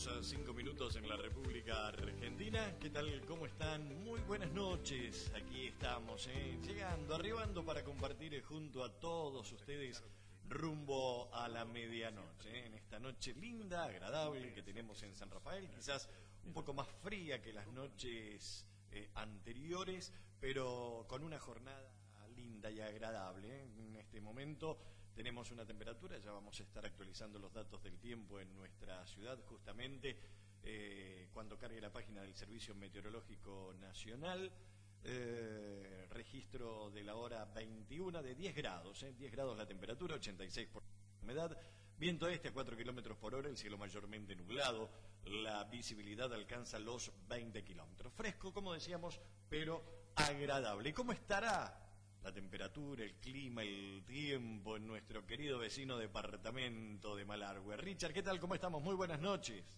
grados 5 minutos en la República Argentina. ¿Qué tal? ¿Cómo están? Muy buenas noches. Aquí estamos, llegando, arribando para compartir junto a todos ustedes rumbo a la medianoche, en esta noche linda, agradable que tenemos en San Rafael, quizás un poco más fría que las noches anteriores, pero con una jornada linda y agradable. En este momento tenemos una temperatura, ya vamos a estar actualizando los datos del tiempo en nuestra ciudad justamente cuando cargue la página del Servicio Meteorológico Nacional. Registro de la hora 21 de 10 grados, 10 grados la temperatura, 86% de humedad, viento este a 4 kilómetros por hora, el cielo mayormente nublado, la visibilidad alcanza los 20 kilómetros. Fresco, como decíamos, pero agradable. ¿Y cómo estará la temperatura, el clima, el tiempo en nuestro querido vecino departamento de Malargüe? Richard, ¿qué tal? ¿Cómo estamos? Muy buenas noches.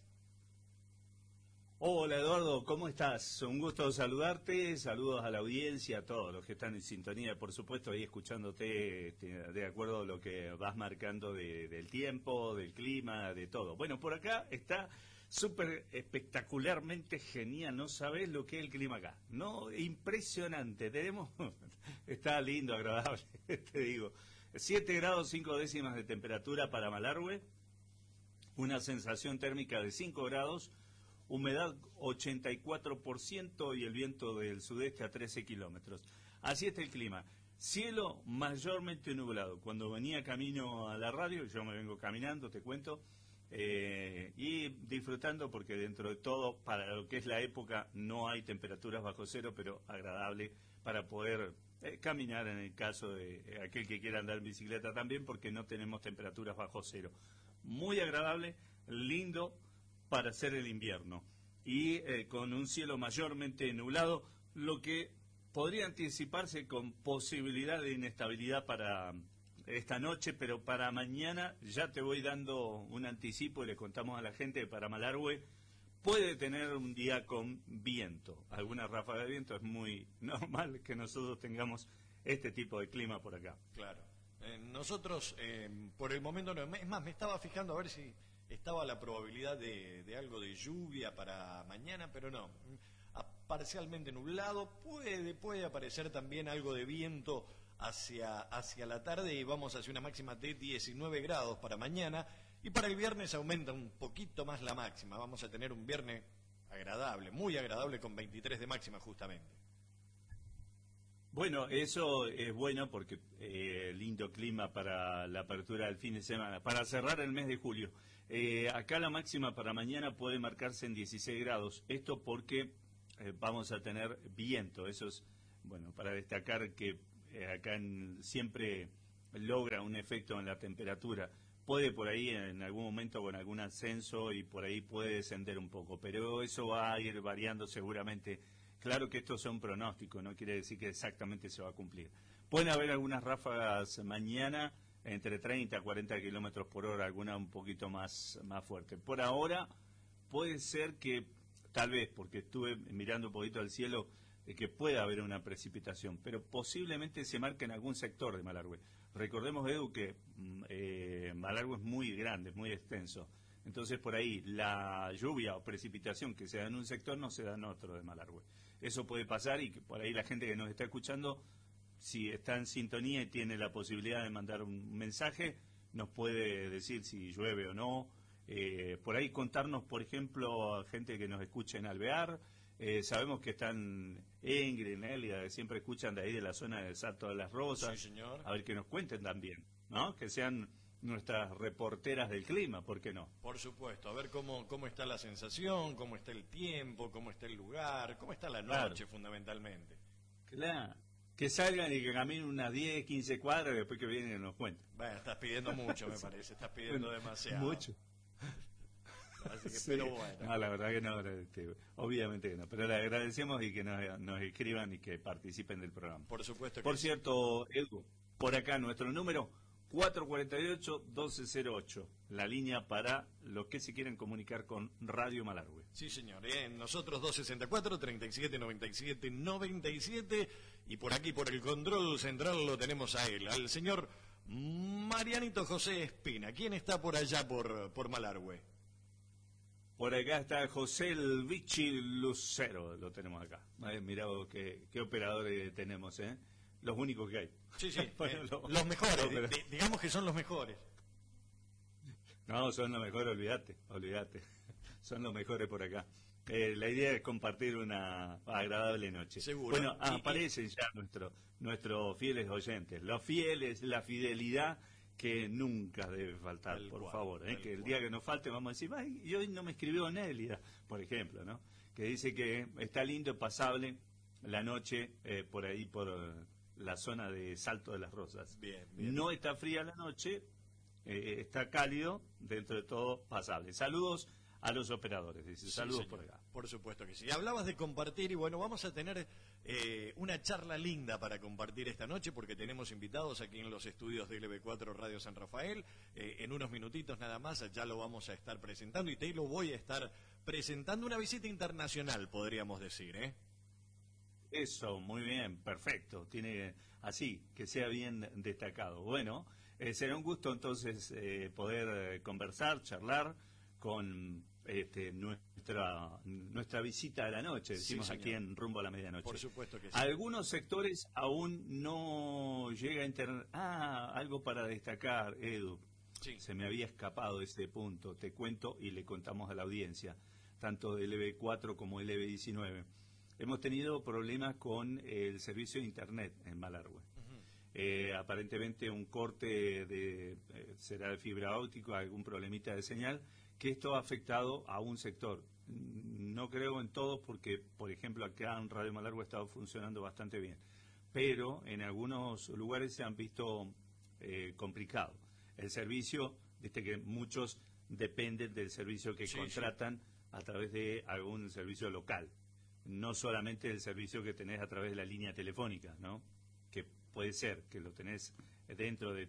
Hola Eduardo, ¿cómo estás? Un gusto saludarte, saludos a la audiencia, a todos los que están en sintonía, por supuesto, ahí escuchándote de acuerdo a lo que vas marcando del tiempo, del clima, de todo. Bueno, por acá está súper espectacularmente genial, no sabés lo que es el clima acá, no, impresionante, está lindo, agradable, te digo, 7 grados 5 décimas de temperatura para Malargüe, una sensación térmica de 5 grados, humedad 84% y el viento del sudeste a 13 kilómetros. Así está el clima. Cielo mayormente nublado. Cuando venía camino a la radio, yo me vengo caminando, te cuento, y disfrutando porque dentro de todo, para lo que es la época, no hay temperaturas bajo cero, pero agradable para poder caminar en el caso de aquel que quiera andar en bicicleta también, porque no tenemos temperaturas bajo cero. Muy agradable, lindo para hacer el invierno y con un cielo mayormente nublado, lo que podría anticiparse con posibilidad de inestabilidad para esta noche, pero para mañana ya te voy dando un anticipo y le contamos a la gente que para Malargüe puede tener un día con viento, alguna ráfaga de viento, es muy normal que nosotros tengamos este tipo de clima por acá. Claro, nosotros por el momento no, es más, me estaba fijando a ver si estaba la probabilidad de algo de lluvia para mañana, pero no. Parcialmente nublado, puede aparecer también algo de viento hacia la tarde y vamos hacia una máxima de 19 grados para mañana y para el viernes aumenta un poquito más la máxima. Vamos a tener un viernes agradable, muy agradable con 23 de máxima justamente. Bueno, eso es bueno porque lindo clima para la apertura del fin de semana, para cerrar el mes de julio. Acá la máxima para mañana puede marcarse en 16 grados, esto porque vamos a tener viento, eso es, bueno, para destacar que acá siempre logra un efecto en la temperatura. Puede por ahí en algún momento con algún ascenso y por ahí puede descender un poco, pero eso va a ir variando seguramente. Claro que estos son pronósticos, no quiere decir que exactamente se va a cumplir. Pueden haber algunas ráfagas mañana entre 30 a 40 kilómetros por hora, alguna un poquito más fuerte. Por ahora puede ser que, tal vez, porque estuve mirando un poquito al cielo, que pueda haber una precipitación, pero posiblemente se marque en algún sector de Malargüe. Recordemos, Edu, que Malargüe es muy grande, es muy extenso. Entonces, por ahí, la lluvia o precipitación que se da en un sector no se da en otro de Malargüe. Eso puede pasar y que por ahí la gente que nos está escuchando, si está en sintonía y tiene la posibilidad de mandar un mensaje, nos puede decir si llueve o no. Por ahí contarnos, por ejemplo, a gente que nos escucha en Alvear. Sabemos que están Ingrid, Nelia, que siempre escuchan de ahí de la zona del Salto de las Rosas. Sí, señor. A ver, que nos cuenten también, ¿no? Que sean nuestras reporteras del clima, ¿por qué no? Por supuesto, a ver cómo está la sensación, cómo está el tiempo, cómo está el lugar, cómo está la noche, claro, fundamentalmente. Claro, que salgan y que caminen unas 10, 15 cuadras y después que vienen y nos cuenten. Bueno, estás pidiendo mucho, me parece, estás pidiendo demasiado. Mucho. Así que, sí. Pero bueno. No, la verdad que no, obviamente que no, pero le agradecemos y que nos escriban y que participen del programa. Por supuesto que Por cierto, Edu, por acá nuestro número 448-1208, la línea para los que se quieren comunicar con Radio Malargüe. Sí, señor, nosotros 264-3797-97 y por aquí, por el control central, lo tenemos a él, al señor Marianito José Espina. ¿Quién está por allá por Malargüe? Por acá está José el Vichy Lucero, lo tenemos acá. Mirá vos qué operadores tenemos, ¿eh? Los únicos que hay. Sí, sí, los mejores, digamos que son los mejores. No, son los mejores, olvídate. Son los mejores por acá. La idea es compartir una agradable noche. Seguro. Bueno, aparecen ya nuestros fieles oyentes. Los fieles, la fidelidad que nunca debe faltar, por favor. Que el día que nos falte vamos a decir, ay, y hoy no me escribió Nélida, por ejemplo, ¿no? Que dice que está lindo, pasable la noche por ahí, por la zona de Salto de las Rosas. Bien. No está fría la noche, está cálido, dentro de todo pasable. Saludos a los operadores, dice, saludos señor. por acá. Por supuesto que sí. Hablabas de compartir y bueno, vamos a tener una charla linda para compartir esta noche porque tenemos invitados aquí en los estudios de LB4 Radio San Rafael. En unos minutitos nada más ya lo vamos a estar presentando y te lo voy a estar presentando, una visita internacional, podríamos decir, ¿eh? Eso, muy bien, perfecto. Tiene así, que sea bien destacado. Bueno, será un gusto entonces poder conversar, charlar con nuestra visita a la noche, decimos aquí en Rumbo a la Medianoche. Por supuesto que sí. Algunos sectores aún no llega a internet. Algo para destacar, Edu. Sí. Se me había escapado ese punto. Te cuento y le contamos a la audiencia, tanto del LB4 como el LB19. Hemos tenido problemas con el servicio de Internet en Malargüe. Aparentemente un corte será de fibra óptica, algún problemita de señal, que esto ha afectado a un sector. No creo en todos porque, por ejemplo, acá en Radio Malargüe ha estado funcionando bastante bien, pero en algunos lugares se han visto complicado. El servicio, viste que muchos dependen del servicio que contratan a través de algún servicio local, no solamente el servicio que tenés a través de la línea telefónica, ¿no? Que puede ser que lo tenés dentro de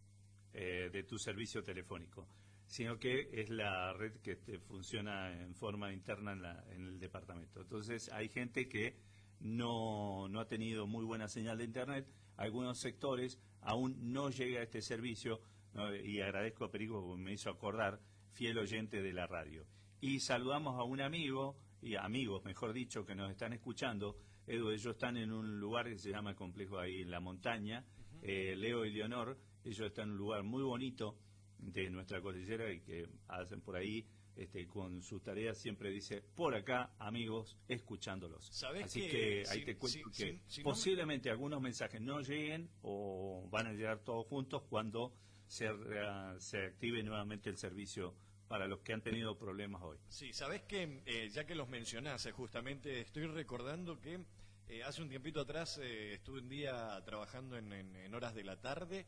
tu servicio telefónico, sino que es la red que funciona en forma interna en el departamento. Entonces hay gente que no ha tenido muy buena señal de Internet, algunos sectores aún no llega a este servicio, ¿no? Y agradezco a Perico porque me hizo acordar, fiel oyente de la radio. Y saludamos a un amigo, y amigos mejor dicho, que nos están escuchando. Edu, ellos están en un lugar que se llama Complejo ahí en la montaña, Leo y Leonor, ellos están en un lugar muy bonito de nuestra cordillera y que hacen por ahí con sus tareas, siempre dice, por acá, amigos, escuchándolos. Así que ahí te cuento que posiblemente algunos mensajes no lleguen o van a llegar todos juntos cuando se active nuevamente el servicio para los que han tenido problemas hoy. Sí, sabés que ya que los mencionás, justamente estoy recordando que hace un tiempito atrás estuve un día trabajando en horas de la tarde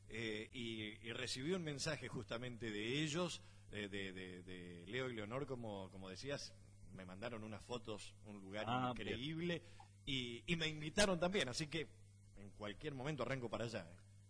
y recibí un mensaje justamente de ellos, de Leo y Leonor, como decías, me mandaron unas fotos, un lugar increíble y me invitaron también, así que en cualquier momento arranco para allá.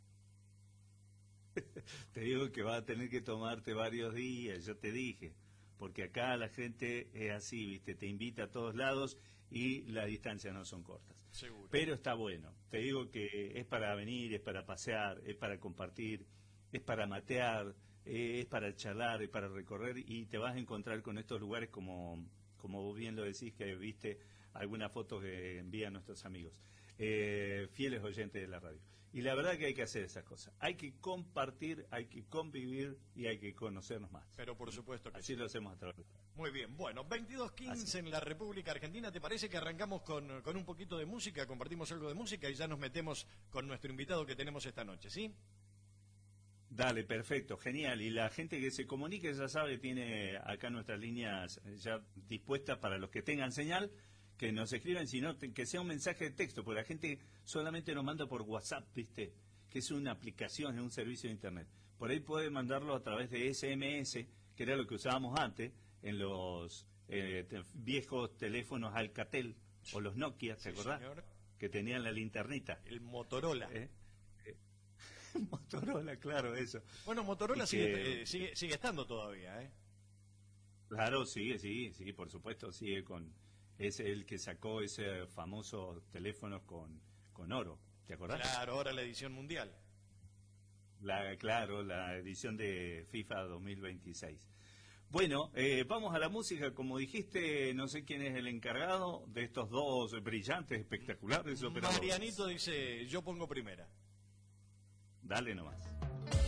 Te digo que va a tener que tomarte varios días, yo te dije, porque acá la gente es así, ¿viste? Te invita a todos lados y las distancias no son cortas. Seguro. Pero está bueno, te digo que es para venir, es para pasear, es para compartir, es para matear, es para charlar, es para recorrer y te vas a encontrar con estos lugares como vos bien lo decís, que viste algunas fotos que envían nuestros amigos, fieles oyentes de la radio. Y la verdad que hay que hacer esas cosas. Hay que compartir, hay que convivir y hay que conocernos más. Pero por supuesto que así lo hacemos a través. Muy bien, bueno, 22:15 en la República Argentina. ¿Te parece que arrancamos con un poquito de música? Compartimos algo de música y ya nos metemos con nuestro invitado que tenemos esta noche, ¿sí? Dale, perfecto, genial. Y la gente que se comunique, ya sabe, tiene acá nuestras líneas ya dispuestas para los que tengan señal, que nos escriban, sino que sea un mensaje de texto, porque la gente solamente nos manda por WhatsApp, ¿viste? Que es una aplicación, es un servicio de Internet. Por ahí puede mandarlo a través de SMS, que era lo que usábamos antes, en los viejos teléfonos Alcatel o los Nokia, ¿te acordás? Señor. Que tenían la linternita. El Motorola. Motorola, claro, eso. Bueno, Motorola sigue estando todavía, ¿eh? Claro, sí, por supuesto, sigue con... Es el que sacó ese famoso teléfono con oro, ¿te acordás? Claro, ahora la edición mundial. Claro, la edición de FIFA 2026. Bueno, vamos a la música. Como dijiste, no sé quién es el encargado de estos dos brillantes, espectaculares operadores. Marianito dice, yo pongo primera. Dale nomás.